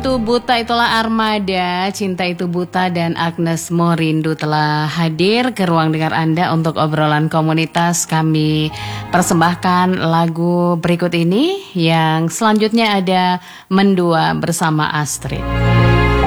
itu buta itulah Armada, Cinta itu buta dan Agnes Morindu telah hadir ke ruang dengar Anda untuk obrolan komunitas. Kami persembahkan lagu berikut ini, yang selanjutnya ada Mendua bersama Astrid.